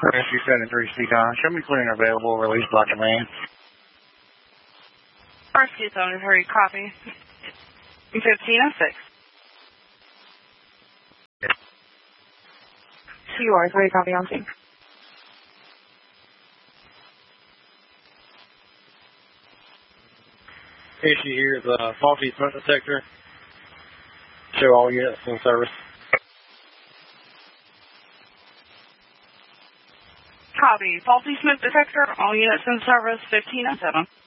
Rescue 73 Seacon. Show me clearing available. Release block command. Rescue 73, copy. 1506. CUR3, copy on scene. Issue here is a faulty smoke detector. Show all units in service. Copy. Faulty smoke detector, all units in service, 1507.